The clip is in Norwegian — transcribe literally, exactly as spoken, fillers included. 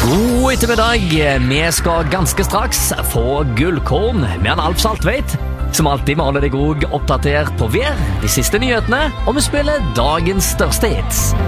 God ettermiddag. Vi skal ganske straks få gullkorn med en Alf Saltveit. Som alltid må holde deg også oppdatert på vær, de siste nyhetene, og vi spiller dagens største hits.